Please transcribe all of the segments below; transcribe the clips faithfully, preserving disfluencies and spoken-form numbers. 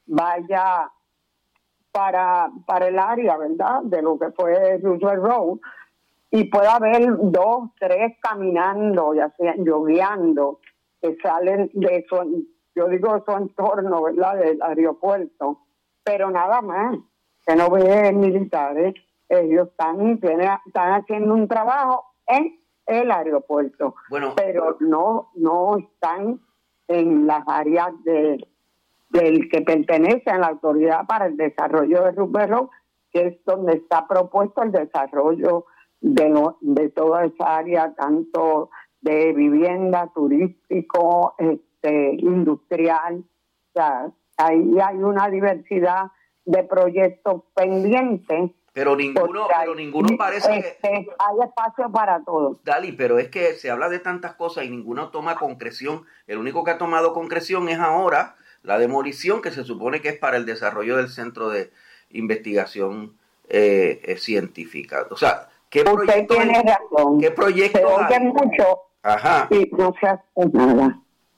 vaya para, para el área, ¿verdad?, de lo que fue Roosevelt Road, y pueda haber dos, tres caminando, ya sea yogueando, que salen de su, yo digo su entorno, ¿verdad?, del aeropuerto, pero nada más, que no ven militares. Ellos están, tienen, están haciendo un trabajo en el aeropuerto, bueno, pero no, no están en las áreas de del que pertenece a la Autoridad para el Desarrollo de Roosevelt Road, que es donde está propuesto el desarrollo de, lo, de toda esa área, tanto de vivienda, turístico, este, industrial. O sea, ahí hay una diversidad de proyectos pendientes. Pero ninguno, pero ninguno parece este, que... Hay espacio para todos. Dali, pero es que se habla de tantas cosas y ninguno toma concreción. El único que ha tomado concreción es ahora la demolición, que se supone que es para el desarrollo del Centro de Investigación eh, eh, Científica. O sea, ¿qué proyectos tiene razón. ¿Qué proyectos se oye hay? mucho Ajá. Y no se hace nada.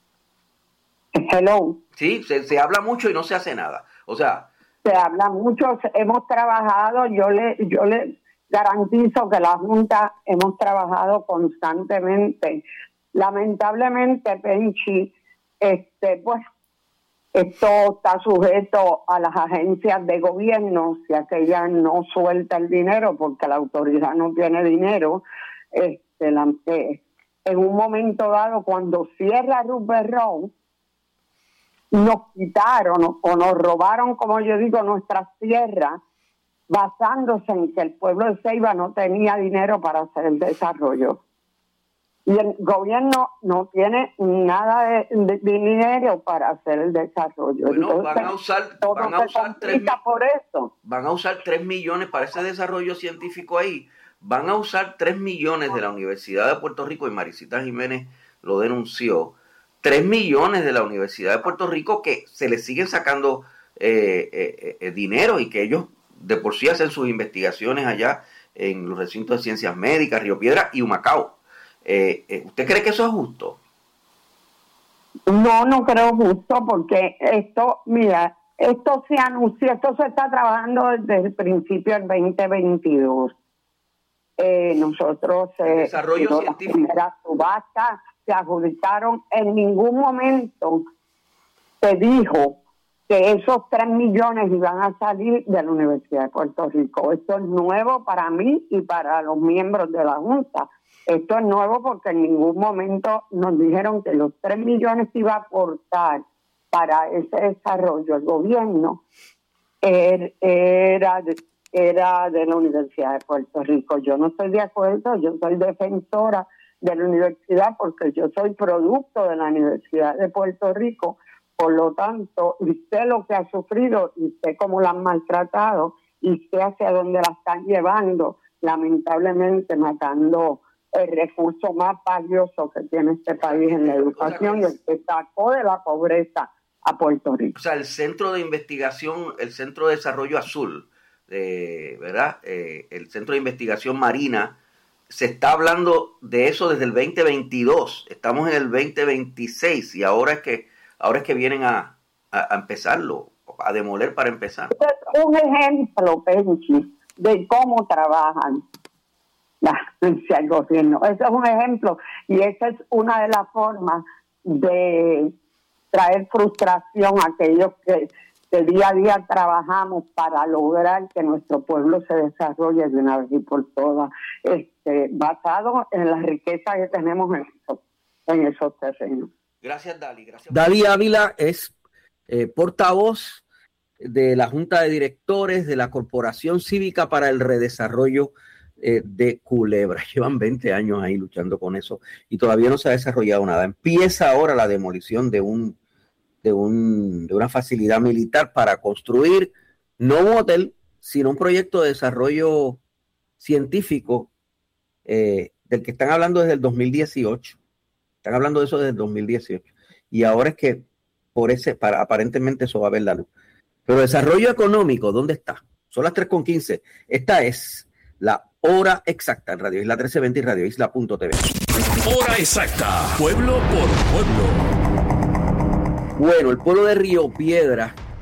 Hello. Sí, se, se habla mucho y no se hace nada. O sea... Se habla mucho, hemos trabajado, yo le, yo le garantizo que la Junta hemos trabajado constantemente. Lamentablemente, Penchi, este, pues, esto está sujeto a las agencias de gobierno, si aquella no suelta el dinero porque la autoridad no tiene dinero. Este, la, eh, en un momento dado, cuando cierra Roosevelt Road, nos quitaron o nos robaron, como yo digo, nuestras tierras, basándose en que el pueblo de Ceiba no tenía dinero para hacer el desarrollo. Y el gobierno no tiene nada de, de, de dinero para hacer el desarrollo. Bueno, Entonces, van a usar, van a usar tres, por eso. Van a usar tres millones para ese desarrollo científico ahí. Van a usar tres millones de la Universidad de Puerto Rico, y Maricita Jiménez lo denunció. Tres millones de la Universidad de Puerto Rico que se les siguen sacando eh, eh, eh, dinero, y que ellos de por sí hacen sus investigaciones allá en los recintos de ciencias médicas, Río Piedras y Humacao. Eh, eh, ¿Usted cree que eso es justo? No, no creo justo, porque esto, mira, esto se anunció, esto se está trabajando desde el principio del veinte veintidós. Eh, nosotros, eh, desarrollo no, científico. Las primeras subastas se adjudicaron, en ningún momento se dijo que esos tres millones iban a salir de la Universidad de Puerto Rico. Esto es nuevo para mí y para los miembros de la Junta. Esto es nuevo porque en ningún momento nos dijeron que los tres millones que iba a aportar para ese desarrollo el gobierno era, era, de, era de la Universidad de Puerto Rico. Yo no estoy de acuerdo, yo soy defensora de la universidad porque yo soy producto de la Universidad de Puerto Rico. Por lo tanto, y sé lo que ha sufrido y sé cómo la han maltratado y sé hacia dónde la están llevando, lamentablemente matando el recurso más valioso que tiene este país en la educación, y el que sacó de la pobreza a Puerto Rico. O sea, el Centro de Investigación, el Centro de Desarrollo Azul, eh, ¿verdad? Eh, el Centro de Investigación Marina, se está hablando de eso desde el veinte veintidós. Estamos en el veinte veintiséis y ahora es que ahora es que vienen a, a, a empezarlo, a demoler para empezar. Este es un ejemplo, Penchi, de cómo trabajan la agencia del gobierno. Ese es un ejemplo, y esa es una de las formas de traer frustración a aquellos que, que día a día trabajamos para lograr que nuestro pueblo se desarrolle de una vez y por todas, este, basado en la riqueza que tenemos en esos, en esos terrenos. Gracias, Dali. Gracias. Dali Ávila es eh, portavoz de la Junta de Directores de la Corporación Cívica para el Redesarrollo eh, de Culebra. Llevan veinte años ahí luchando con eso y todavía no se ha desarrollado nada. Empieza ahora la demolición de un de un de una facilidad militar para construir no un hotel, sino un proyecto de desarrollo científico eh, del que están hablando desde el dos mil dieciocho. Están hablando de eso desde el dos mil dieciocho. Y ahora es que por ese, para, aparentemente eso va a ver la luz. Pero desarrollo económico, ¿dónde está? Son las tres con quince. Esta es la hora exacta en Radio Isla trece veinte y Radio Isla punto t v. Hora exacta. Pueblo por pueblo. Bueno, el pueblo de Río Piedras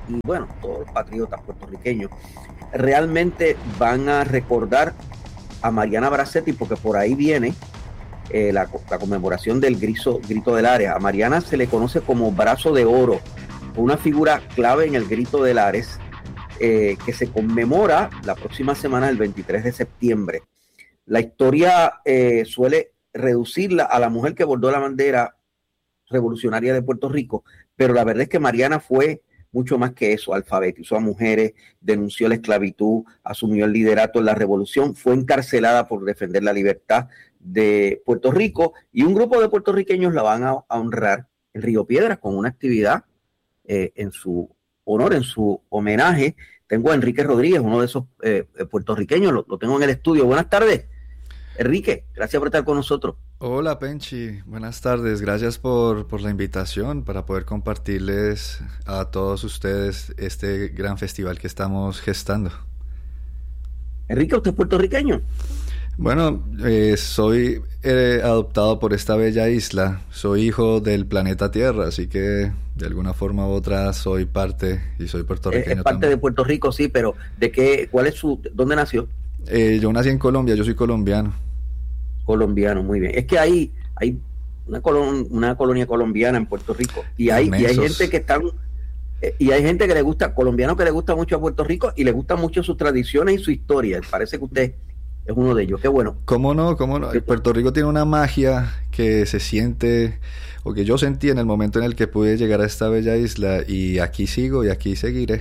y bueno, todos los patriotas puertorriqueños realmente van a recordar a Mariana Bracetti, porque por ahí viene eh, la, la conmemoración del grito, grito del Ares. A Mariana se le conoce como brazo de oro, una figura clave en el grito del Ares, eh, que se conmemora la próxima semana, el veintitrés de septiembre. La historia eh, suele reducirla a la mujer que bordó la bandera revolucionaria de Puerto Rico, pero la verdad es que Mariana fue mucho más que eso. Alfabetizó a mujeres, denunció la esclavitud, asumió el liderato en la revolución, fue encarcelada por defender la libertad de Puerto Rico, y un grupo de puertorriqueños la van a, a honrar en Río Piedras con una actividad eh, en su honor, en su homenaje. Tengo a Enrique Rodríguez, uno de esos eh, puertorriqueños, lo, lo tengo en el estudio. Buenas tardes, Enrique, gracias por estar con nosotros. Hola Penchi, buenas tardes, gracias por, por la invitación para poder compartirles a todos ustedes este gran festival que estamos gestando. Enrique, ¿usted es puertorriqueño? Bueno, eh, soy eh, adoptado por esta bella isla, soy hijo del planeta Tierra, así que de alguna forma u otra soy parte y soy puertorriqueño. Es, es parte también. de Puerto Rico, sí, pero ¿de qué? ¿Cuál es su? ¿Dónde nació? Eh, yo nací en Colombia, yo soy colombiano. Colombiano, muy bien. Es que hay, hay una, colon, una colonia colombiana en Puerto Rico y hay, y hay gente que están eh, y hay gente que le gusta, colombiano que le gusta mucho a Puerto Rico y le gustan mucho sus tradiciones y su historia. Parece que usted es uno de ellos. Qué bueno. ¿Cómo no? ¿Cómo no? Puerto Rico tiene una magia que se siente, o que yo sentí en el momento en el que pude llegar a esta bella isla, y aquí sigo y aquí seguiré.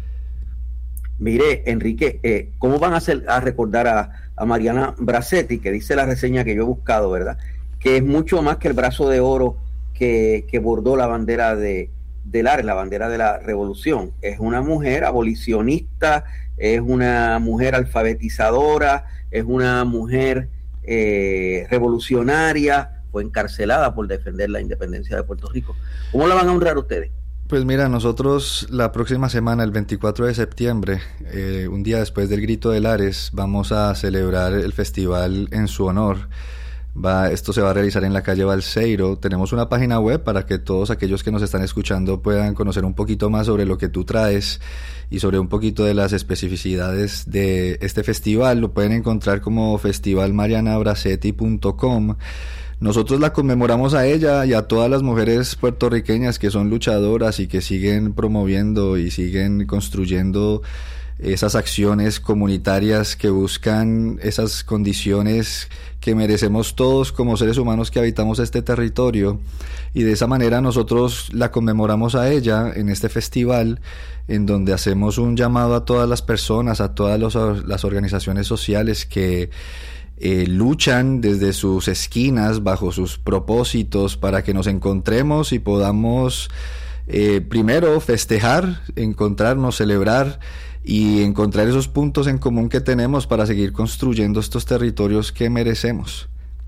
Mire, Enrique, eh, ¿cómo van a hacer a recordar a, a Mariana Bracetti, que dice la reseña que yo he buscado, ¿verdad? Que es mucho más que el brazo de oro que, que bordó la bandera de, del Ares, la bandera de la revolución. Es una mujer abolicionista, es una mujer alfabetizadora, es una mujer eh, revolucionaria, fue encarcelada por defender la independencia de Puerto Rico. ¿Cómo la van a honrar ustedes? Pues mira, nosotros la próxima semana, el veinticuatro de septiembre, eh, un día después del Grito del Ares, vamos a celebrar el festival en su honor. Va, esto se va a realizar en la calle Balseiro. Tenemos una página web para que todos aquellos que nos están escuchando puedan conocer un poquito más sobre lo que tú traes y sobre un poquito de las especificidades de este festival. Lo pueden encontrar como festival mariana bracetti punto com. Nosotros la conmemoramos a ella y a todas las mujeres puertorriqueñas que son luchadoras y que siguen promoviendo y siguen construyendo esas acciones comunitarias que buscan esas condiciones que merecemos todos como seres humanos que habitamos este territorio, y de esa manera nosotros la conmemoramos a ella en este festival, en donde hacemos un llamado a todas las personas, a todas los, las organizaciones sociales que eh, luchan desde sus esquinas bajo sus propósitos para que nos encontremos y podamos eh, primero festejar, encontrarnos, celebrar y encontrar esos puntos en común que tenemos para seguir construyendo estos territorios que merecemos.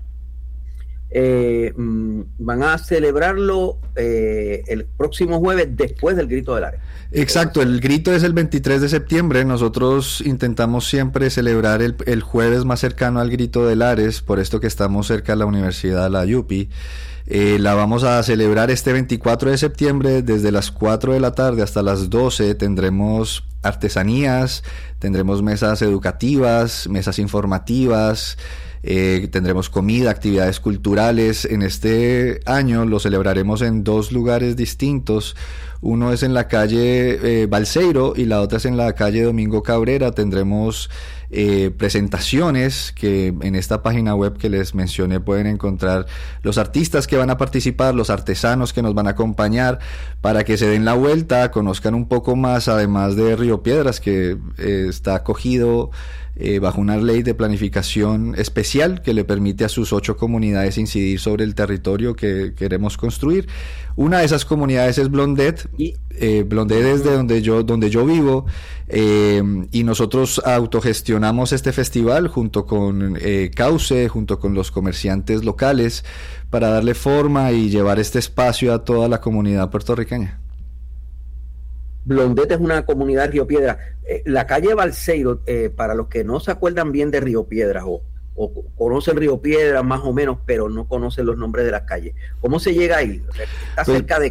Eh, van a celebrarlo eh, el próximo jueves después del Grito del Ares. Exacto, el grito es el veintitrés de septiembre. Nosotros intentamos siempre celebrar el, el jueves más cercano al Grito del Ares, por esto que estamos cerca de la Universidad La Yupi. Eh, la vamos a celebrar este veinticuatro de septiembre desde las cuatro de la tarde hasta las doce. Tendremos artesanías, tendremos mesas educativas, mesas informativas, eh, tendremos comida, actividades culturales. En este año lo celebraremos en dos lugares distintos. Uno es en la calle eh, Balseiro y la otra es en la calle Domingo Cabrera. Tendremos eh, presentaciones que en esta página web que les mencioné pueden encontrar los artistas que van a participar, los artesanos que nos van a acompañar, para que se den la vuelta, conozcan un poco más, además de Río Piedras, que eh, está acogido eh, bajo una ley de planificación especial que le permite a sus ocho comunidades incidir sobre el territorio que queremos construir. Una de esas comunidades es Blondet. Eh, Blondet es de donde yo, donde yo vivo, eh, y nosotros autogestionamos este festival junto con eh, Cauce, junto con los comerciantes locales, para darle forma y llevar este espacio a toda la comunidad puertorriqueña. Blondet es una comunidad de Río Piedras. Eh, la calle Balseiro, eh, para los que no se acuerdan bien de Río Piedras o, o conocen Río Piedras más o menos, pero no conocen los nombres de las calles, ¿cómo se llega ahí? ¿Está pues, cerca de qué?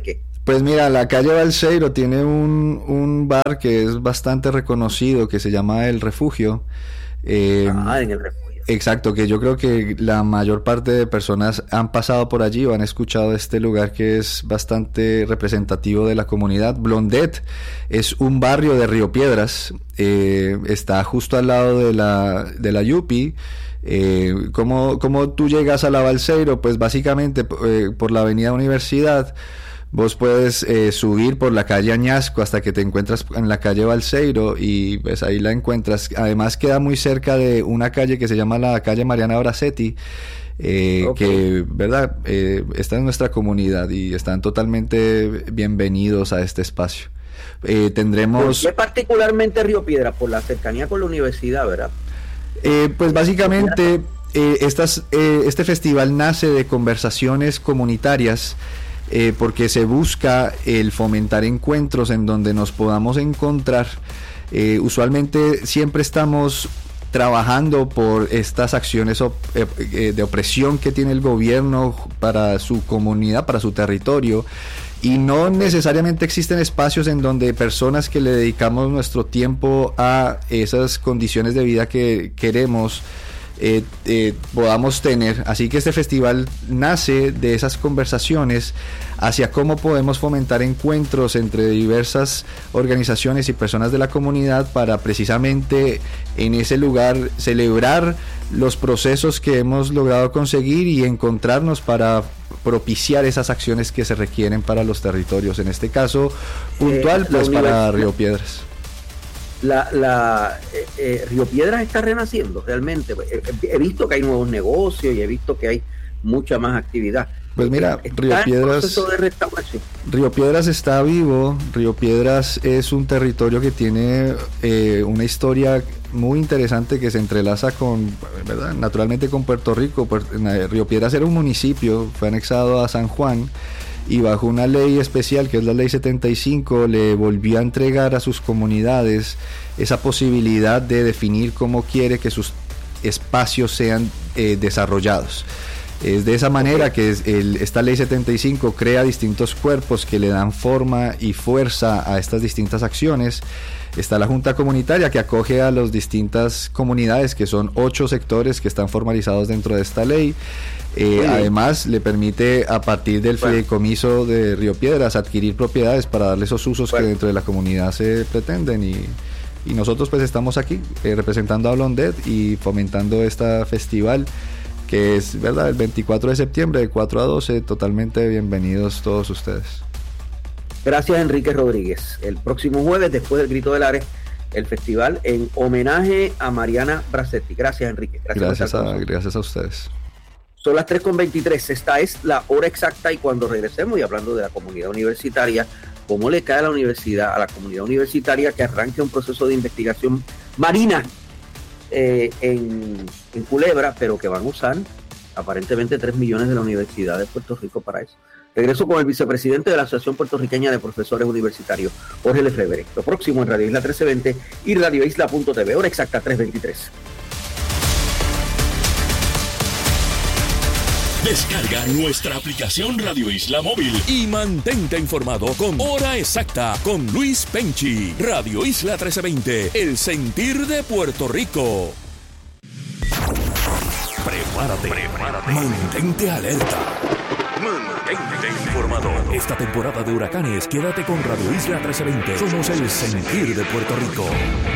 Pues mira, la calle Balseiro tiene un, un bar que es bastante reconocido, que se llama El Refugio. Eh, ah, en El Refugio. Exacto, que yo creo que la mayor parte de personas han pasado por allí o han escuchado de este lugar que es bastante representativo de la comunidad. Blondet es un barrio de Río Piedras, eh, está justo al lado de la, de la Yupi. Eh, ¿cómo, ¿Cómo tú llegas a la Balseiro? Pues básicamente eh, por la avenida Universidad. Vos puedes eh, subir por la calle Añasco hasta que te encuentras en la calle Balseiro y pues ahí la encuentras. Además queda muy cerca de una calle que se llama la calle Mariana Bracetti, eh, okay. que, ¿verdad? Eh, está en nuestra comunidad y están totalmente bienvenidos a este espacio. Eh, tendremos... ¿Por qué particularmente Río Piedra? Por la cercanía con la universidad, ¿verdad? Eh, pues básicamente eh, estas, eh, este festival nace de conversaciones comunitarias. Eh, porque se busca el fomentar encuentros en donde nos podamos encontrar. Eh, usualmente siempre estamos trabajando por estas acciones op- eh, de opresión que tiene el gobierno para su comunidad, para su territorio, y no necesariamente existen espacios en donde personas que le dedicamos nuestro tiempo a esas condiciones de vida que queremos Eh, eh, podamos tener. Así que este festival nace de esas conversaciones hacia cómo podemos fomentar encuentros entre diversas organizaciones y personas de la comunidad para precisamente en ese lugar celebrar los procesos que hemos logrado conseguir y encontrarnos para propiciar esas acciones que se requieren para los territorios, en este caso puntual eh, pues para Río Piedras. La, la eh, eh, Río Piedras está renaciendo realmente. He, he visto que hay nuevos negocios y he visto que hay mucha más actividad. Pues mira, Río Piedras, de Río Piedras está vivo. Río Piedras es un territorio que tiene eh, una historia muy interesante que se entrelaza con, ¿verdad? Naturalmente con Puerto Rico. Río Piedras era un municipio, fue anexado a San Juan, y bajo una ley especial que es la ley setenta y cinco le volvió a entregar a sus comunidades esa posibilidad de definir cómo quiere que sus espacios sean eh, desarrollados. Es de esa manera que es el, esta ley setenta y cinco crea distintos cuerpos que le dan forma y fuerza a estas distintas acciones. Está la Junta Comunitaria que acoge a las distintas comunidades, que son ocho sectores que están formalizados dentro de esta ley. Eh, además, le permite a partir del bueno. fideicomiso de Río Piedras adquirir propiedades para darle esos usos bueno. que dentro de la comunidad se pretenden. Y, y nosotros pues estamos aquí eh, representando a Blondet y fomentando este festival que es, ¿verdad?, el veinticuatro de septiembre de cuatro a doce. Totalmente bienvenidos todos ustedes. Gracias, Enrique Rodríguez. El próximo jueves, después del Grito del Ares, el festival en homenaje a Mariana Bracetti. Gracias, Enrique. Gracias, gracias, a, gracias a ustedes. Son las tres con veintitrés. Esta es la hora exacta y cuando regresemos, y hablando de la comunidad universitaria, cómo le cae a la universidad, a la comunidad universitaria que arranque un proceso de investigación marina eh, en, en Culebra, pero que van a usar aparentemente tres millones de la Universidad de Puerto Rico para eso. Regreso con el vicepresidente de la Asociación Puertorriqueña de Profesores Universitarios, Jorge Lefebvre. Lo próximo en Radio Isla trece veinte y Radio Isla punto t v. Hora exacta, tres veintitrés. Descarga nuestra aplicación Radio Isla Móvil y mantente informado con Hora Exacta con Luis Penchi. Radio Isla trece veinte, el sentir de Puerto Rico. Prepárate, prepárate. Mantente alerta. Mantente informado. Esta temporada de huracanes, quédate con Radio Isla trece veinte. Somos el sentir de Puerto Rico.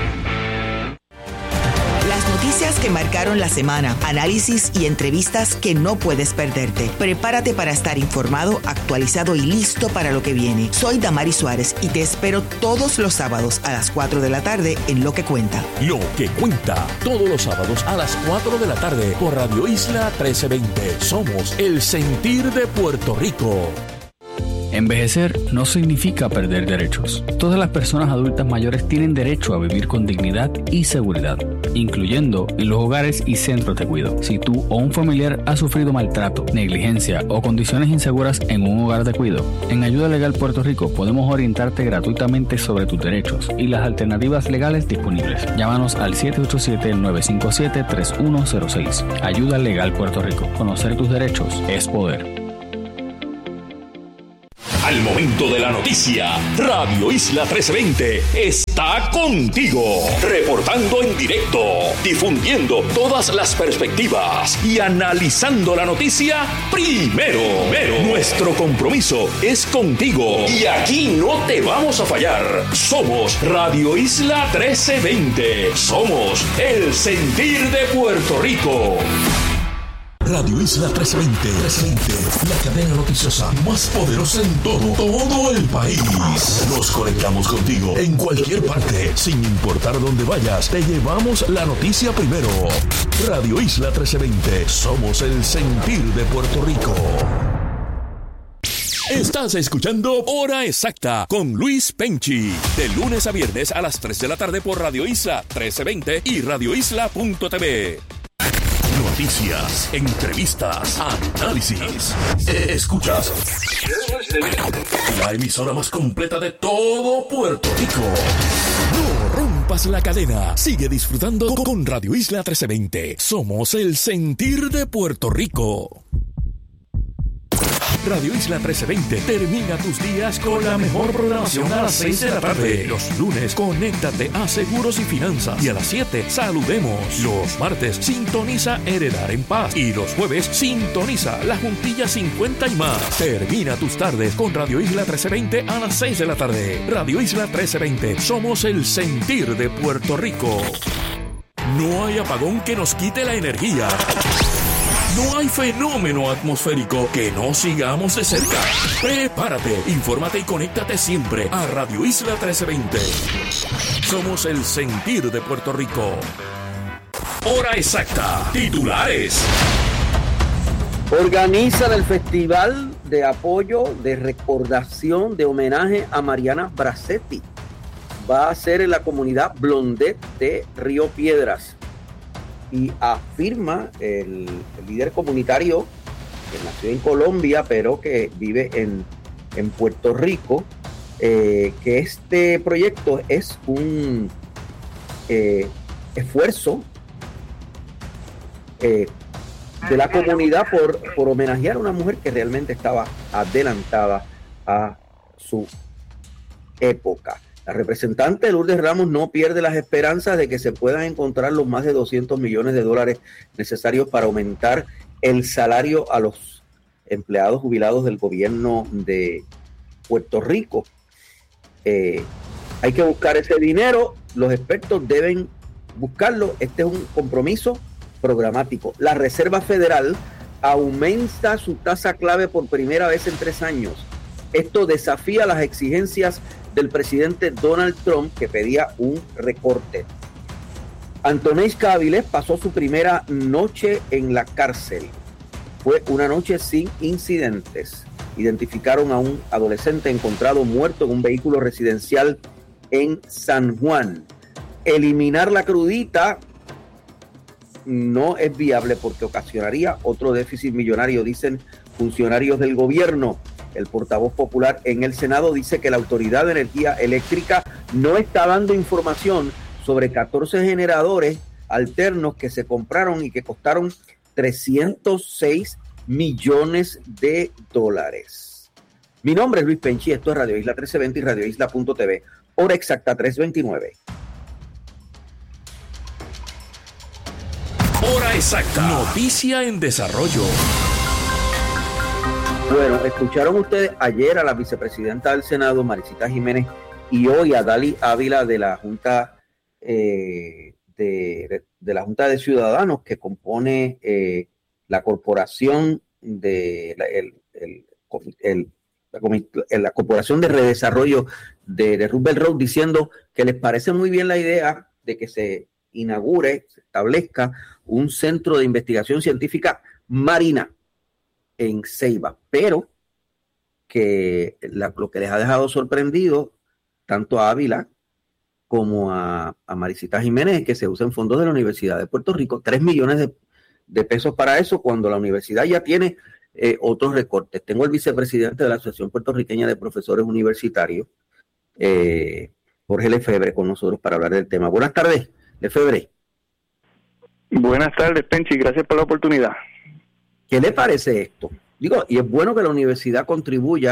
Las noticias que marcaron la semana, análisis y entrevistas que no puedes perderte. Prepárate para estar informado, actualizado y listo para lo que viene. Soy Damari Suárez y te espero todos los sábados a las cuatro de la tarde en Lo que Cuenta. Lo que Cuenta, todos los sábados a las cuatro de la tarde por Radio Isla trece veinte. Somos el sentir de Puerto Rico. Envejecer no significa perder derechos. Todas las personas adultas mayores tienen derecho a vivir con dignidad y seguridad, incluyendo en los hogares y centros de cuidado. Si tú o un familiar ha sufrido maltrato, negligencia o condiciones inseguras en un hogar de cuidado, en Ayuda Legal Puerto Rico podemos orientarte gratuitamente sobre tus derechos y las alternativas legales disponibles. Llámanos al siete ocho siete, nueve cinco siete, tres uno cero seis. Ayuda Legal Puerto Rico. Conocer tus derechos es poder. Al momento de la noticia, Radio Isla trescientos veinte está contigo, reportando en directo, difundiendo todas las perspectivas y analizando la noticia primero. Primero. Nuestro compromiso es contigo y aquí no te vamos a fallar. Somos Radio Isla trece veinte. Somos el sentir de Puerto Rico. Radio Isla trescientos veinte, trescientos veinte, la cadena noticiosa más poderosa en todo, todo el país. Nos conectamos contigo en cualquier parte, sin importar dónde vayas, te llevamos la noticia primero. Radio Isla trescientos veinte, somos el sentir de Puerto Rico. Estás escuchando Hora Exacta con Luis Penchi, de lunes a viernes a las tres de la tarde por Radio Isla trece veinte y radio isla punto t v. Noticias, entrevistas, análisis. Escuchas la emisora más completa de todo Puerto Rico. No rompas la cadena. Sigue disfrutando con Radio Isla trece veinte. Somos el sentir de Puerto Rico. Radio Isla trece veinte termina tus días con la mejor programación a las seis de la tarde. Los lunes, conéctate a Seguros y Finanzas. Y a las siete, saludemos. Los martes, sintoniza Heredar en Paz. Y los jueves, sintoniza La Juntilla cincuenta y más. Termina tus tardes con Radio Isla trece veinte a las seis de la tarde. Radio Isla trece veinte, somos el sentir de Puerto Rico. No hay apagón que nos quite la energía. No hay fenómeno atmosférico que no sigamos de cerca. Prepárate, infórmate y conéctate siempre a Radio Isla trece veinte. Somos el sentir de Puerto Rico. Hora exacta. Titulares. Organizan el Festival de Apoyo, de Recordación, de Homenaje a Mariana Bracetti. Va a ser en la comunidad Blondet de Río Piedras. Y afirma el, el líder comunitario que nació en Colombia pero que vive en, en Puerto Rico, eh, que este proyecto es un eh, esfuerzo eh, de la comunidad por, por homenajear a una mujer que realmente estaba adelantada a su época. La representante Lourdes Ramos no pierde las esperanzas de que se puedan encontrar los más de doscientos millones de dólares necesarios para aumentar el salario a los empleados jubilados del gobierno de Puerto Rico. Eh, hay que buscar ese dinero, los expertos deben buscarlo. Este es un compromiso programático. La Reserva Federal aumenta su tasa clave por primera vez en tres años. Esto desafía las exigencias del presidente Donald Trump, que pedía un recorte. Antonesca Avilés pasó su primera noche en la cárcel. Fue una noche sin incidentes. Identificaron a un adolescente encontrado muerto en un vehículo residencial en San Juan. Eliminar la crudita no es viable porque ocasionaría otro déficit millonario, dicen funcionarios del gobierno. El portavoz popular en el Senado dice que la Autoridad de Energía Eléctrica no está dando información sobre catorce generadores alternos que se compraron y que costaron trescientos seis millones de dólares. Mi nombre es Luis Penchi, esto es Radio Isla trece veinte y radio isla punto t v. Hora exacta tres veintinueve. Hora exacta. Noticia en desarrollo. Bueno, escucharon ustedes ayer a la vicepresidenta del Senado, Maricita Jiménez, y hoy a Dali Ávila de la Junta eh, de, de la Junta de Ciudadanos que compone eh, la corporación de la, el, el, el, la, la corporación de redesarrollo de, de Roosevelt Road, diciendo que les parece muy bien la idea de que se inaugure, se establezca un centro de investigación científica marina en Ceiba, pero que la, lo que les ha dejado sorprendido tanto a Ávila como a, a Maricita Jiménez es que se usan fondos de la Universidad de Puerto Rico, tres millones de, de pesos para eso, cuando la universidad ya tiene eh, otros recortes. Tengo el vicepresidente de la Asociación Puertorriqueña de Profesores Universitarios, eh, Jorge Lefebvre, con nosotros para hablar del tema. Buenas tardes, Lefebvre. Buenas tardes, Penchi, gracias por la oportunidad. ¿Qué le parece esto? Digo, y es bueno que la universidad contribuya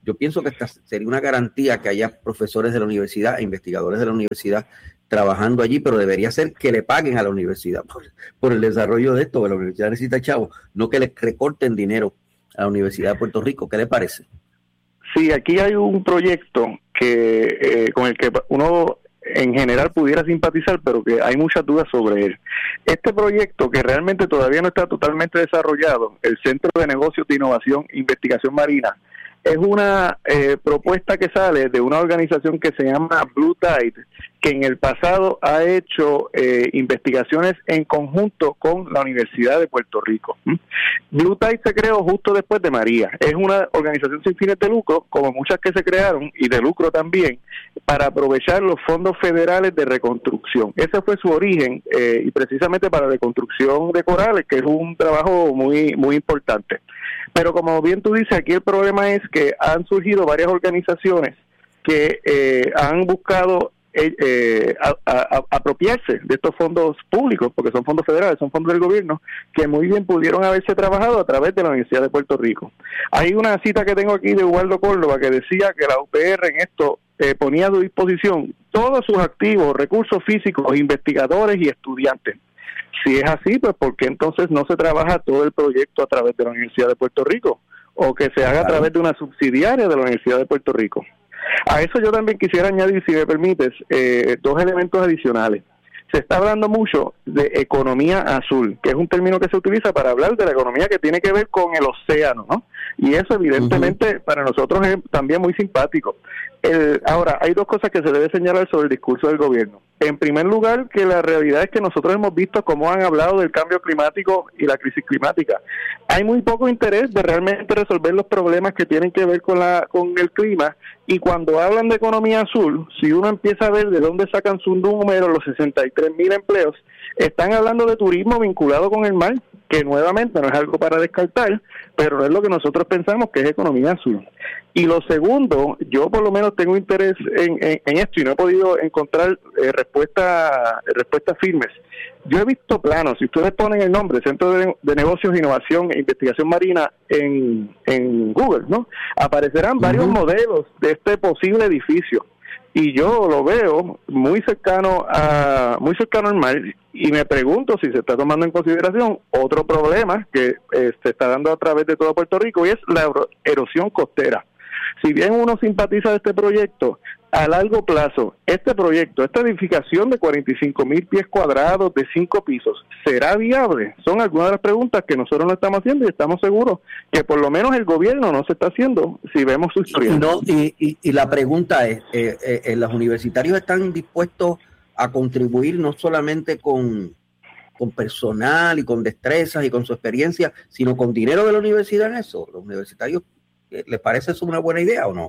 yo pienso que esta sería una garantía que haya profesores de la universidad e investigadores de la universidad trabajando allí, pero debería ser que le paguen a la universidad por, por el desarrollo de esto, que la universidad necesita chavos, no que le recorten dinero a la Universidad de Puerto Rico. ¿Qué le parece? Sí, aquí hay un proyecto que eh, con el que uno en general pudiera simpatizar, pero que hay muchas dudas sobre él. Este proyecto, que realmente todavía no está totalmente desarrollado, el Centro de Negocios de Innovación e Investigación Marina, es una eh, propuesta que sale de una organización que se llama Blue Tide, que en el pasado ha hecho eh, investigaciones en conjunto con la Universidad de Puerto Rico. ¿Mm? Blue Tide se creó justo después de María. Es una organización sin fines de lucro, como muchas que se crearon, y de lucro también, para aprovechar los fondos federales de reconstrucción. Ese fue su origen, eh, y precisamente para la reconstrucción de corales, que es un trabajo muy, muy importante. Pero como bien tú dices, aquí el problema es que han surgido varias organizaciones que eh, han buscado eh, eh, a, a, a apropiarse de estos fondos públicos, porque son fondos federales, son fondos del gobierno, que muy bien pudieron haberse trabajado a través de la Universidad de Puerto Rico. Hay una cita que tengo aquí de Ubaldo Córdoba que decía que la U P R en esto eh, ponía a su disposición todos sus activos, recursos físicos, investigadores y estudiantes. Si es así, pues ¿por qué entonces no se trabaja todo el proyecto a través de la Universidad de Puerto Rico? O que se haga a través de una subsidiaria de la Universidad de Puerto Rico. A eso yo también quisiera añadir, si me permites, eh, dos elementos adicionales. Se está hablando mucho de economía azul, que es un término que se utiliza para hablar de la economía que tiene que ver con el océano, ¿no? Y eso evidentemente uh-huh. para nosotros es también muy simpático. El, ahora, hay dos cosas que se debe señalar sobre el discurso del gobierno. En primer lugar, que la realidad es que nosotros hemos visto cómo han hablado del cambio climático y la crisis climática. Hay muy poco interés de realmente resolver los problemas que tienen que ver con la con el clima, y cuando hablan de economía azul, si uno empieza a ver de dónde sacan su número, los sesenta y tres mil empleos, están hablando de turismo vinculado con el mar, que nuevamente no es algo para descartar, pero no es lo que nosotros pensamos que es economía azul. Y lo segundo, yo por lo menos tengo interés en, en, en esto y no he podido encontrar eh, respuesta, respuestas firmes. Yo he visto planos, si ustedes ponen el nombre Centro de, de Negocios, Innovación e Investigación Marina en, en Google, ¿no? Aparecerán uh-huh. varios modelos de este posible edificio. Y yo lo veo muy cercano a muy cercano al mar, y me pregunto si se está tomando en consideración otro problema que eh, se está dando a través de todo Puerto Rico, y es la erosión costera. Si bien uno simpatiza de este proyecto, a largo plazo, este proyecto, esta edificación de cuarenta y cinco mil pies cuadrados de cinco pisos, ¿será viable? Son algunas de las preguntas que nosotros no estamos haciendo, y estamos seguros que por lo menos el gobierno no se está haciendo, si vemos su historia. No, y, y, y la pregunta es, eh, eh, ¿los universitarios están dispuestos a contribuir no solamente con, con personal y con destrezas y con su experiencia, sino con dinero de la universidad en eso? ¿Los universitarios les parece eso una buena idea o no?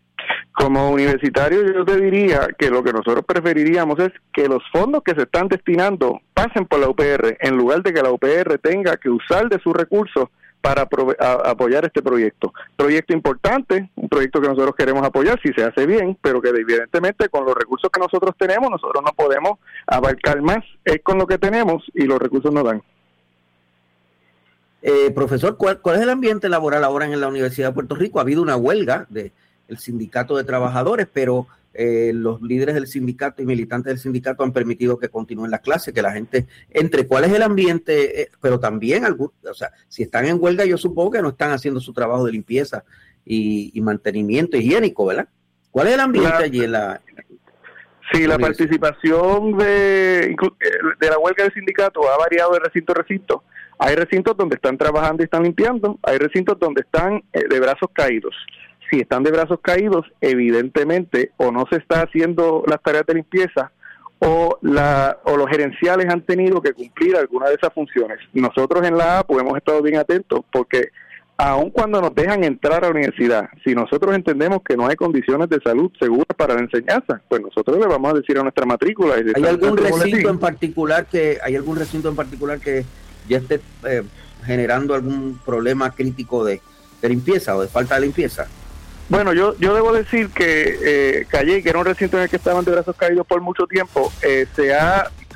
Como universitario yo te diría que lo que nosotros preferiríamos es que los fondos que se están destinando pasen por la U P R, en lugar de que la U P R tenga que usar de sus recursos para aprove- a, apoyar este proyecto. Proyecto importante, un proyecto que nosotros queremos apoyar si se hace bien, pero que evidentemente con los recursos que nosotros tenemos, nosotros no podemos abarcar más, es con lo que tenemos y los recursos no dan. Eh, profesor, ¿cuál, ¿cuál es el ambiente laboral ahora en la Universidad de Puerto Rico? Ha habido una huelga de el sindicato de trabajadores, pero eh, los líderes del sindicato y militantes del sindicato han permitido que continúen las clases, que la gente entre. ¿Cuál es el ambiente? Eh, pero también, algún, o sea, si están en huelga, yo supongo que no están haciendo su trabajo de limpieza y, y mantenimiento higiénico, ¿verdad? ¿Cuál es el ambiente la, allí en la... Sí, la participación de, de la huelga del sindicato ha variado de recinto a recinto. Hay recintos donde están trabajando y están limpiando, hay recintos donde están eh, de brazos caídos. Si están de brazos caídos, evidentemente o no se está haciendo las tareas de limpieza, o la o los gerenciales han tenido que cumplir alguna de esas funciones. Nosotros en la A P U hemos estado bien atentos, porque aun cuando nos dejan entrar a la universidad, si nosotros entendemos que no hay condiciones de salud seguras para la enseñanza, pues nosotros le vamos a decir a nuestra matrícula. Y ¿Hay algún recinto en particular que hay algún recinto en particular que ya esté eh, generando algún problema crítico de, de limpieza o de falta de limpieza? Bueno, yo yo debo decir que eh, Calle, que era un recinto en el que estaban de brazos caídos por mucho tiempo, eh, se ha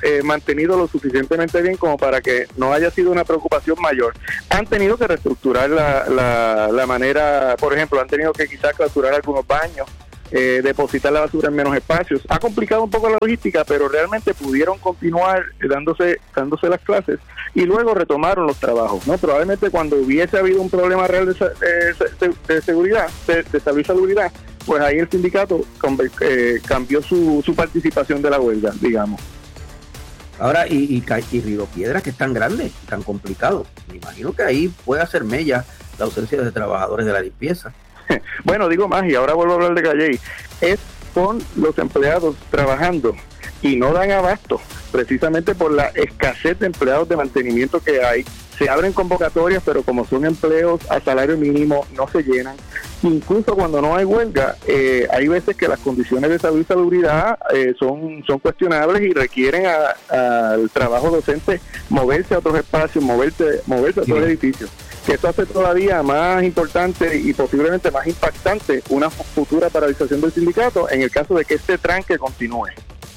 eh, mantenido lo suficientemente bien como para que no haya sido una preocupación mayor. Han tenido que reestructurar la, la, la manera, por ejemplo, han tenido que quizás clausurar algunos baños, eh, depositar la basura en menos espacios. Ha complicado un poco la logística, pero realmente pudieron continuar dándose dándose las clases y luego retomaron los trabajos, ¿no? Probablemente cuando hubiese habido un problema real de, de, de seguridad, de, de salud y salubridad, pues ahí el sindicato eh, cambió su, su participación de la huelga, digamos. Ahora, y, y, y Río Piedras, que es tan grande, tan complicado, me imagino que ahí puede hacer mella la ausencia de trabajadores de la limpieza. Bueno, digo más, y ahora vuelvo a hablar de Calley, es con los empleados trabajando y no dan abasto, precisamente por la escasez de empleados de mantenimiento que hay. Se abren convocatorias, pero como son empleos a salario mínimo, no se llenan. Incluso cuando no hay huelga, eh, hay veces que las condiciones de salud y salubridad eh, son, son cuestionables y requieren al trabajo docente moverse a otros espacios, moverse, moverse a otros sí. edificios. Que eso hace todavía más importante y posiblemente más impactante una futura paralización del sindicato en el caso de que este tranque continúe.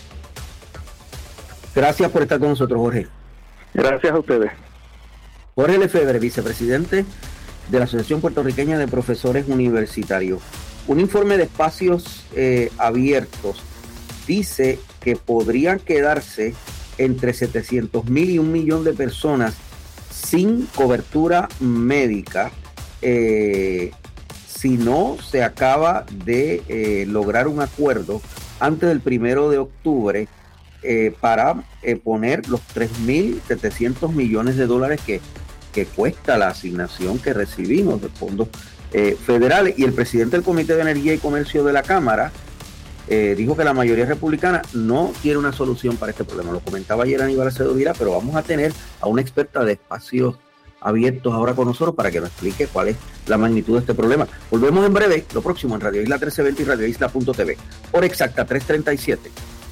Gracias por estar con nosotros, Jorge. Gracias a ustedes. Jorge Lefebvre, vicepresidente de la Asociación Puertorriqueña de Profesores Universitarios. Un informe de espacios eh, abiertos dice que podrían quedarse entre setecientos mil y un millón de personas sin cobertura médica eh, si no se acaba de eh, lograr un acuerdo antes del primero de octubre eh, para eh, poner los tres mil setecientos millones de dólares que, que cuesta la asignación que recibimos de fondos eh, federales. Y el presidente del Comité de Energía y Comercio de la Cámara Eh, dijo que la mayoría republicana no quiere una solución para este problema. Lo comentaba ayer Aníbal Acevedo Vilá, pero vamos a tener a una experta de espacios abiertos ahora con nosotros para que nos explique cuál es la magnitud de este problema. Volvemos en breve, lo próximo en Radio Isla trece veinte y Radio Isla punto t v. Hora exacta, tres treinta y siete.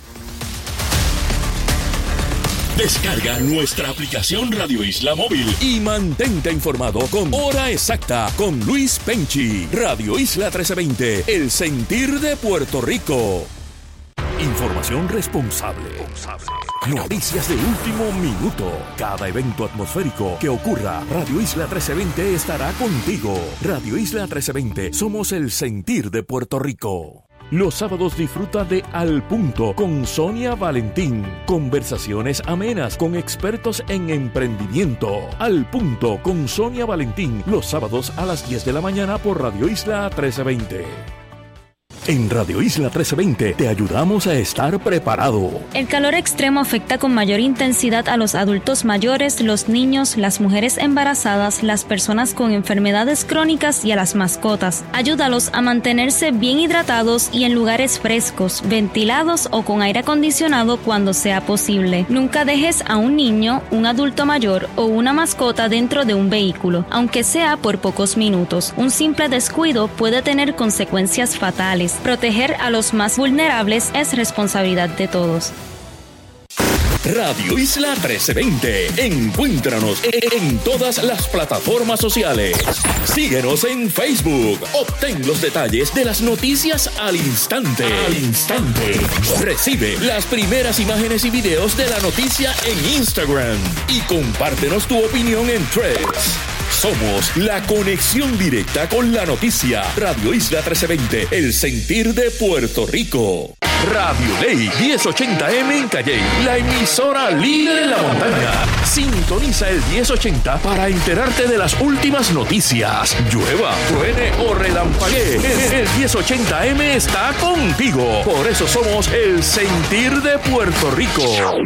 Descarga nuestra aplicación Radio Isla Móvil y mantente informado con Hora Exacta con Luis Penchi. Radio Isla trece veinte, el sentir de Puerto Rico. Información responsable. Noticias de último minuto. Cada evento atmosférico que ocurra, Radio Isla trece veinte estará contigo. Radio Isla trece veinte, somos el sentir de Puerto Rico. Los sábados disfruta de Al Punto con Sonia Valentín. Conversaciones amenas con expertos en emprendimiento. Al Punto con Sonia Valentín. Los sábados a las diez de la mañana por Radio Isla trece veinte. En Radio Isla trece veinte te ayudamos a estar preparado. El calor extremo afecta con mayor intensidad a los adultos mayores, los niños, las mujeres embarazadas, las personas con enfermedades crónicas y a las mascotas. Ayúdalos a mantenerse bien hidratados y en lugares frescos, ventilados o con aire acondicionado cuando sea posible. Nunca dejes a un niño, un adulto mayor o una mascota dentro de un vehículo, aunque sea por pocos minutos. Un simple descuido puede tener consecuencias fatales. Proteger a los más vulnerables es responsabilidad de todos. Radio Isla trece veinte. Encuéntranos en todas las plataformas sociales. Síguenos en Facebook. Obtén los detalles de las noticias al instante. Al instante. Recibe las primeras imágenes y videos de la noticia en Instagram. Y compártenos tu opinión en Threads. Somos la conexión directa con la noticia. Radio Isla trece veinte, el sentir de Puerto Rico. Radio Ley diez ochenta eme en Calley, la emisora líder en la montaña. Sintoniza el diez ochenta para enterarte de las últimas noticias. Llueva, truene o relampaguee, el diez ochenta eme está contigo. Por eso somos el sentir de Puerto Rico.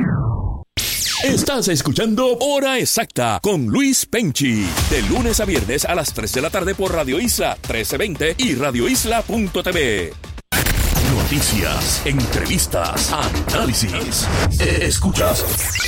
Estás escuchando Hora Exacta con Luis Penchi. De lunes a viernes a las tres de la tarde por Radio Isla trece veinte y Radio Isla punto t v. Noticias, entrevistas, análisis. Escuchas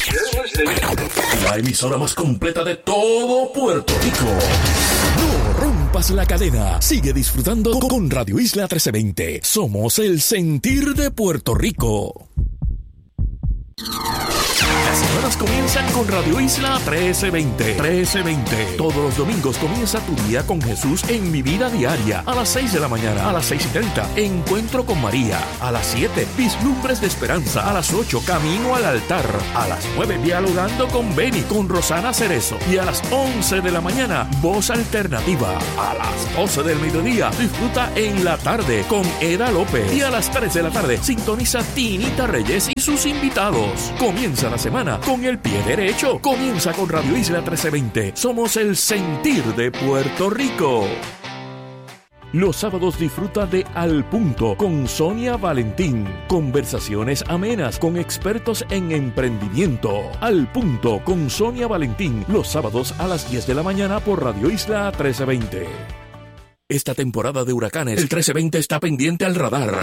la emisora más completa de todo Puerto Rico. No rompas la cadena. Sigue disfrutando con Radio Isla trece veinte. Somos el sentir de Puerto Rico. semanas comienzan con Radio Isla trece veinte. trece veinte. Todos los domingos comienza tu día con Jesús en Mi Vida Diaria. A las seis de la mañana. A las seis y treinta. Encuentro con María. A las siete. Vislumbres de Esperanza. A las ocho. Camino al altar. A las nueve. Dialogando con Beni. Con Rosana Cerezo. Y a las once de la mañana. Voz Alternativa. A las doce del mediodía. Disfruta En la Tarde con Eda López. Y a las tres de la tarde. Sintoniza Tinita Reyes y sus invitados. Comienza la semana con el pie derecho. Comienza con Radio Isla trece veinte. Somos el sentir de Puerto Rico. Los sábados disfruta de Al Punto con Sonia Valentín. Conversaciones amenas con expertos en emprendimiento. Al Punto con Sonia Valentín. Los sábados a las diez de la mañana por Radio Isla trece veinte. Esta temporada de huracanes, el trece veinte está pendiente al radar.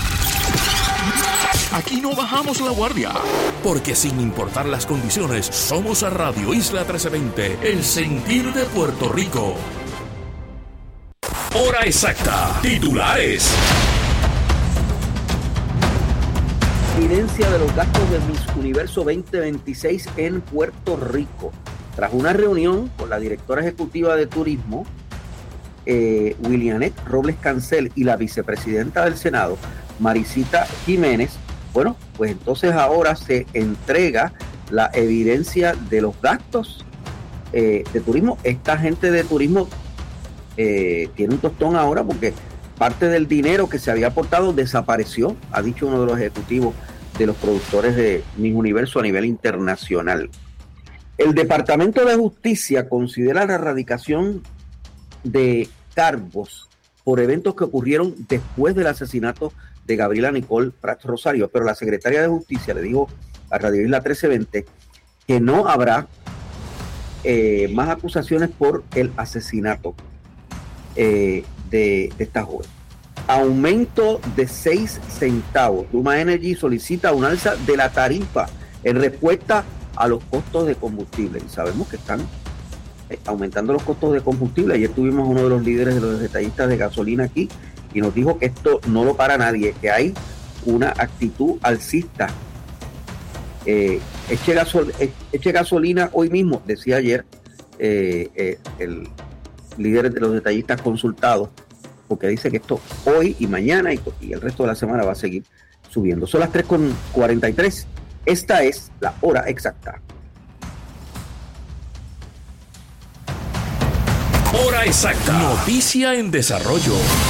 Aquí no bajamos la guardia, porque sin importar las condiciones, somos a Radio Isla trece veinte, el sentir de Puerto Rico. Hora exacta. Titulares. Evidencia de los gastos de Miss Universo veinte veintiséis en Puerto Rico. Tras una reunión con la directora ejecutiva de Turismo, eh, Willianet Robles Cancel, y la vicepresidenta del Senado, Maricita Jiménez, bueno, pues entonces ahora se entrega la evidencia de los gastos eh, de turismo. Esta gente de turismo eh, tiene un tostón ahora porque parte del dinero que se había aportado desapareció, ha dicho uno de los ejecutivos de los productores de Miss Universo a nivel internacional. El Departamento de Justicia considera la erradicación de cargos por eventos que ocurrieron después del asesinato de Gabriela Nicole Prats Rosario, pero la secretaria de Justicia le dijo a Radio Isla trece veinte que no habrá eh, más acusaciones por el asesinato eh, de, de esta joven. Aumento de seis centavos. Luma Energy solicita un alza de la tarifa en respuesta a los costos de combustible. Y sabemos que están eh, aumentando los costos de combustible. Ayer tuvimos uno de los líderes de los detallistas de gasolina aquí y nos dijo que esto no lo para nadie, que hay una actitud alcista. Eh, eche, gasol, eche gasolina hoy mismo, decía ayer eh, eh, el líder de los detallistas consultados, porque dice que esto hoy y mañana y, y el resto de la semana va a seguir subiendo. Son las tres con cuarenta y tres. Esta es la hora exacta. Hora exacta. Noticia en desarrollo.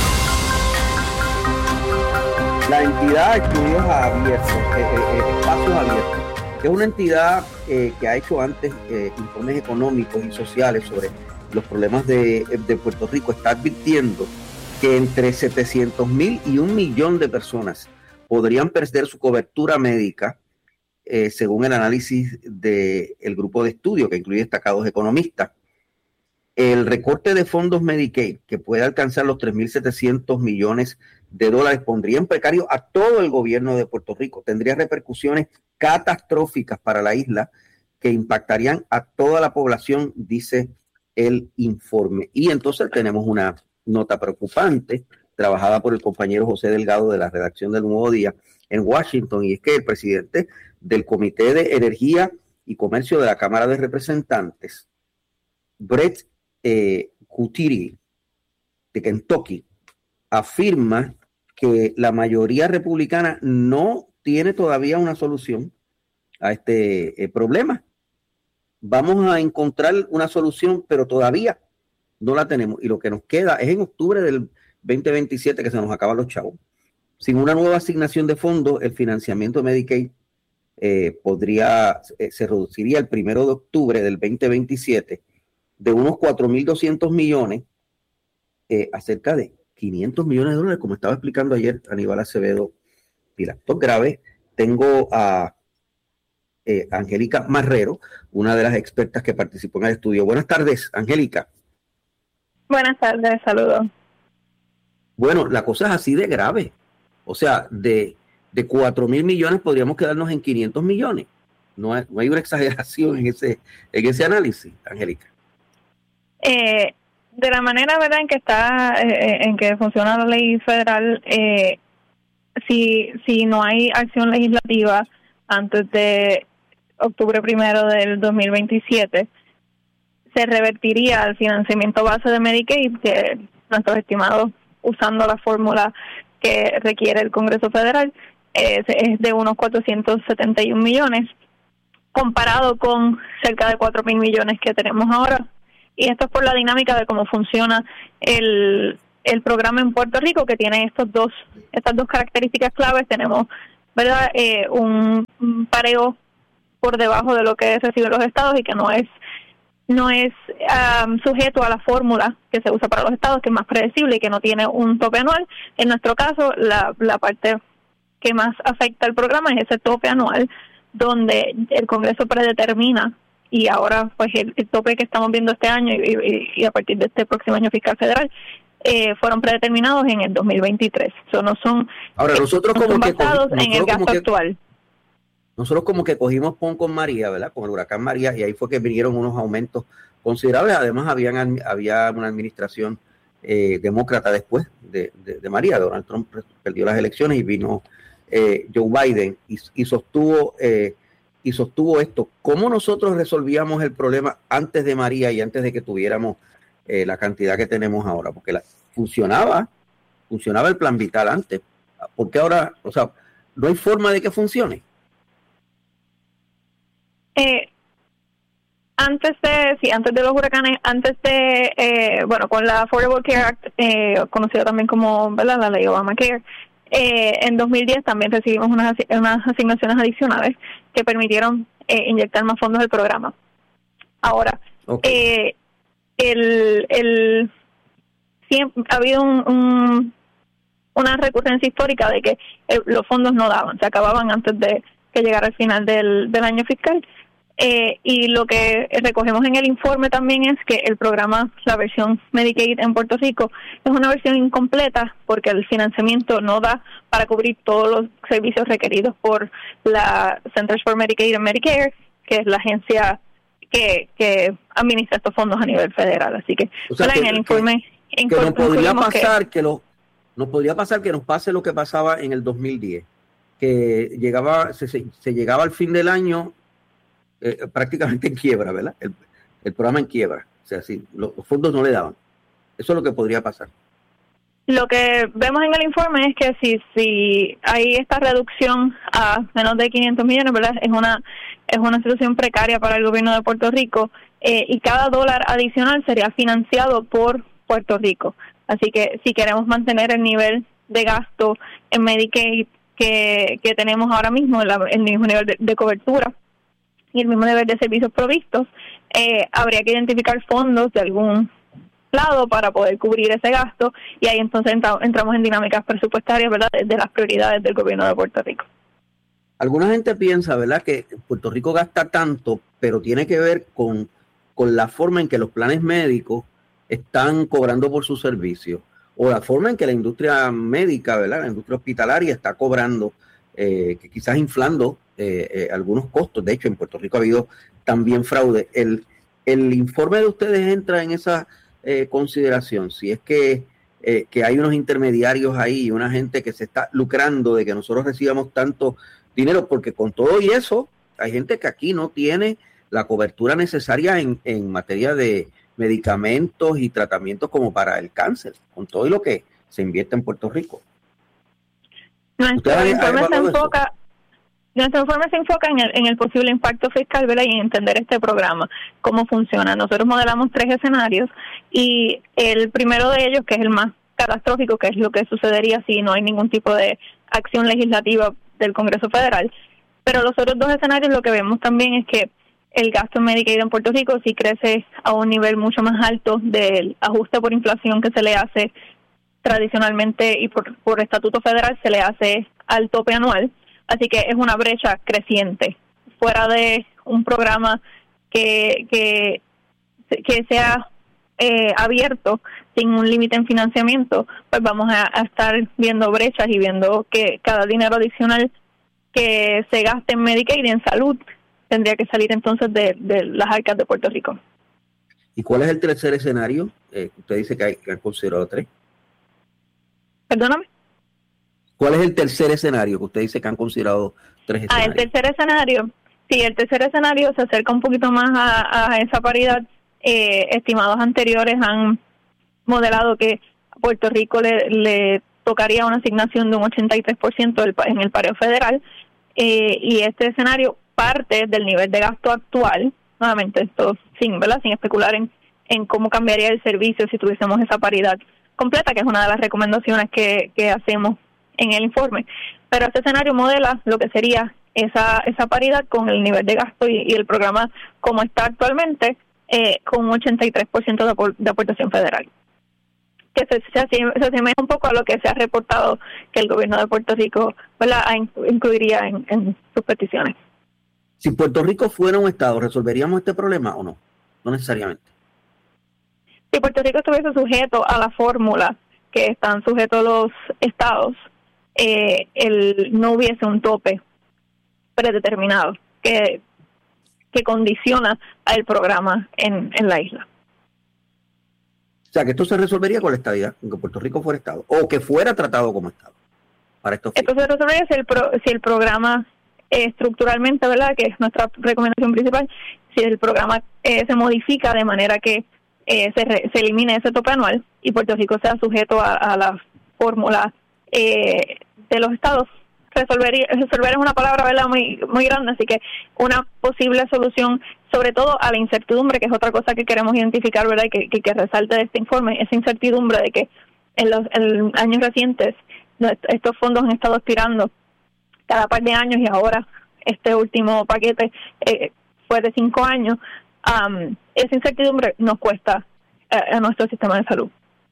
La entidad Estudios Abiertos, eh, eh, Espacios Abiertos, que es una entidad eh, que ha hecho antes eh, informes económicos y sociales sobre los problemas de, de Puerto Rico, está advirtiendo que entre setecientos mil y un millón de personas podrían perder su cobertura médica, eh, según el análisis del grupo de estudio que incluye destacados economistas. El recorte de fondos Medicaid, que puede alcanzar los tres mil setecientos millones de dólares, pondría en precario a todo el gobierno de Puerto Rico. Tendría repercusiones catastróficas para la isla que impactarían a toda la población, dice el informe. Y entonces tenemos una nota preocupante, trabajada por el compañero José Delgado de la redacción del Nuevo Día en Washington, y es que el presidente del Comité de Energía y Comercio de la Cámara de Representantes, Brett eh, Kutiri, de Kentucky, afirma que la mayoría republicana no tiene todavía una solución a este eh, problema. Vamos a encontrar una solución, pero todavía no la tenemos. Y lo que nos queda es en octubre del veinte veintisiete que se nos acaban los chavos. Sin una nueva asignación de fondos, el financiamiento de Medicaid eh, podría, eh, se reduciría el primero de octubre del veinte veintisiete de unos cuatro mil doscientos millones eh, a cerca de quinientos millones de dólares, como estaba explicando ayer Aníbal Acevedo Pilar. Esto es grave. Tengo a eh, Angélica Marrero, una de las expertas que participó en el estudio. Buenas tardes, Angélica. Buenas tardes, saludos. Bueno, la cosa es así de grave. O sea, de, de cuatro mil millones podríamos quedarnos en quinientos millones. No hay, no hay una exageración en ese, en ese análisis, Angélica. Eh, de la manera, ¿verdad?, en que está, eh, en que funciona la ley federal, eh, si, si no hay acción legislativa antes de octubre primero del dos mil veintisiete, se revertiría al financiamiento base de Medicaid, que nuestros estimados, usando la fórmula que requiere el Congreso Federal, es, es de unos cuatrocientos setenta y un millones, comparado con cerca de cuatro mil millones que tenemos ahora. Y esto es por la dinámica de cómo funciona el, el programa en Puerto Rico, que tiene estos dos estas dos características claves. Tenemos, ¿verdad?, eh, un, un pareo por debajo de lo que reciben los estados y que no es no es um, sujeto a la fórmula que se usa para los estados, que es más predecible y que no tiene un tope anual. En nuestro caso, la, la parte que más afecta al programa es ese tope anual, donde el Congreso predetermina, y ahora pues el, el tope que estamos viendo este año y, y, y a partir de este próximo año fiscal federal eh, fueron predeterminados en el dos mil veintitrés. Eso no son, ahora, nosotros no como son que basados cogimos, en el gasto que, actual. Nosotros como que cogimos pon con María, ¿verdad? Con el huracán María, y ahí fue que vinieron unos aumentos considerables. Además, habían había una administración eh, demócrata después de, de, de María. Donald Trump perdió las elecciones y vino Eh, Joe Biden y, y sostuvo eh, y sostuvo esto. ¿Cómo nosotros resolvíamos el problema antes de María y antes de que tuviéramos eh, la cantidad que tenemos ahora? Porque la, funcionaba funcionaba el plan vital antes. ¿Por qué ahora? O sea, no hay forma de que funcione. Eh, antes de sí, antes de los huracanes, antes de eh, bueno, con la Affordable Care Act, eh, conocida también como, ¿verdad?, la ley Obamacare. Eh, en dos mil diez también recibimos unas, unas asignaciones adicionales que permitieron eh, inyectar más fondos del programa. Ahora, okay. eh, el, el siempre, ha habido un, un, una recurrencia histórica de que eh, los fondos no daban, se acababan antes de que llegara el final del, del año fiscal. Eh, y lo que recogemos en el informe también es que el programa, la versión Medicaid en Puerto Rico, es una versión incompleta porque el financiamiento no da para cubrir todos los servicios requeridos por la Centers for Medicaid and Medicare, que es la agencia que, que administra estos fondos a nivel federal. Así que, o sea, que en el informe que, que no podría pasar que, que lo no podría pasar que nos pase lo que pasaba en el dos mil diez, que llegaba se, se, se llegaba al fin del año Eh, prácticamente en quiebra, ¿verdad? El, el programa en quiebra. O sea, sí, los, los fondos no le daban. Eso es lo que podría pasar. Lo que vemos en el informe es que si si hay esta reducción a menos de quinientos millones, ¿verdad? Es una es una situación precaria para el gobierno de Puerto Rico eh, y cada dólar adicional sería financiado por Puerto Rico. Así que si queremos mantener el nivel de gasto en Medicaid que, que tenemos ahora mismo, la, el mismo nivel de, de cobertura y el mismo nivel de servicios provistos, eh, habría que identificar fondos de algún lado para poder cubrir ese gasto, y ahí entonces entra, entramos en dinámicas presupuestarias, ¿verdad?, de, de las prioridades del gobierno de Puerto Rico. Alguna gente piensa, ¿verdad?, que Puerto Rico gasta tanto, pero tiene que ver con, con la forma en que los planes médicos están cobrando por sus servicios, o la forma en que la industria médica, ¿verdad?, la industria hospitalaria está cobrando, eh, que quizás inflando Eh, eh, algunos costos. De hecho, en Puerto Rico ha habido también fraude. El, el informe de ustedes entra en esa eh, consideración, si es que, eh, que hay unos intermediarios ahí, una gente que se está lucrando de que nosotros recibamos tanto dinero, porque con todo y eso, hay gente que aquí no tiene la cobertura necesaria en, en materia de medicamentos y tratamientos como para el cáncer, con todo y lo que se invierte en Puerto Rico. Nuestro informe se enfoca... Nuestro informe se enfoca en el, en el posible impacto fiscal, ¿verdad?, y en entender este programa, cómo funciona. Nosotros modelamos tres escenarios y el primero de ellos, que es el más catastrófico, que es lo que sucedería si no hay ningún tipo de acción legislativa del Congreso Federal. Pero los otros dos escenarios, lo que vemos también es que el gasto en Medicaid en Puerto Rico sí crece a un nivel mucho más alto del ajuste por inflación que se le hace tradicionalmente y por, por estatuto federal se le hace al tope anual. Así que es una brecha creciente. Fuera de un programa que que, que sea eh, abierto, sin un límite en financiamiento, pues vamos a, a estar viendo brechas y viendo que cada dinero adicional que se gaste en Medicaid y en salud tendría que salir entonces de, de las arcas de Puerto Rico. ¿Y cuál es el tercer escenario? Eh, usted dice que hay que han considerado tres. Perdóname. ¿Cuál es el tercer escenario que usted dice que han considerado tres escenarios? Ah, el tercer escenario Sí, el tercer escenario se acerca un poquito más a, a esa paridad. Eh, estimados anteriores han modelado que a Puerto Rico le, le tocaría una asignación de un ochenta y tres por ciento del, en el pareo federal, eh, y este escenario parte del nivel de gasto actual, nuevamente esto sin, ¿verdad? sin especular en, en cómo cambiaría el servicio si tuviésemos esa paridad completa, que es una de las recomendaciones que, que hacemos en el informe. Pero este escenario modela lo que sería esa esa paridad con el nivel de gasto y, y el programa como está actualmente, eh, con un ochenta y tres por ciento de, apor, de aportación federal, que se, se, se asemeja un poco a lo que se ha reportado que el gobierno de Puerto Rico, ¿verdad?, incluiría en, en sus peticiones. Si Puerto Rico fuera un estado, ¿resolveríamos este problema o no? No necesariamente. Si Puerto Rico estuviese sujeto a la fórmula que están sujetos los estados, eh, el, no hubiese un tope predeterminado que, que condiciona al programa en, en la isla. O sea, que esto se resolvería con la estadidad, que Puerto Rico fuera estado, o que fuera tratado como estado. Para estos esto se resolvería si el, pro, si el programa eh, estructuralmente, ¿verdad?, que es nuestra recomendación principal, si el programa eh, se modifica de manera que eh, se, re, se elimine ese tope anual y Puerto Rico sea sujeto a, a la fórmula eh, de los estados. Resolver, resolver es una palabra, ¿verdad?, muy muy grande, así que una posible solución, sobre todo a la incertidumbre, que es otra cosa que queremos identificar, ¿verdad?, y que, que, que resalte de este informe, esa incertidumbre de que en los en años recientes estos fondos han estado expirando cada par de años y ahora este último paquete eh, fue de cinco años. Um, esa incertidumbre nos cuesta eh, a nuestro sistema de salud.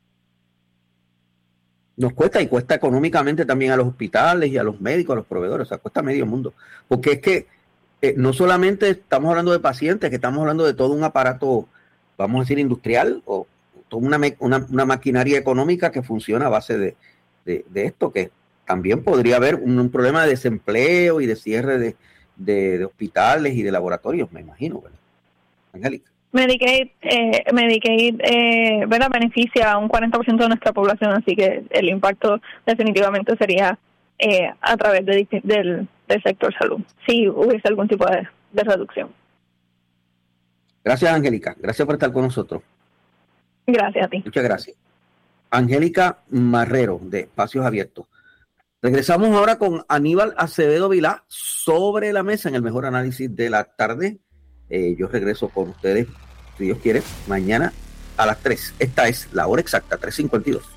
Nos cuesta y cuesta económicamente también a los hospitales y a los médicos, a los proveedores, o sea, cuesta a medio mundo. Porque es que eh, no solamente estamos hablando de pacientes, que estamos hablando de todo un aparato, vamos a decir, industrial, o toda una, una, una maquinaria económica que funciona a base de, de, de esto, que también podría haber un, un problema de desempleo y de cierre de, de, de hospitales y de laboratorios, me imagino, ¿verdad? Angélica. Medicaid, eh, Medicaid eh, ¿verdad?, beneficia a un cuarenta por ciento de nuestra población, así que el impacto definitivamente sería eh, a través de, del, del sector salud, si hubiese algún tipo de, de reducción. Gracias, Angélica. Gracias por estar con nosotros. Gracias a ti. Muchas gracias. Angélica Marrero, de Espacios Abiertos. Regresamos ahora con Aníbal Acevedo Vilá, sobre la mesa en el mejor análisis de la tarde. Eh, yo regreso con ustedes, si Dios quiere, mañana a las tres. Esta es la hora exacta, tres cincuenta y dos.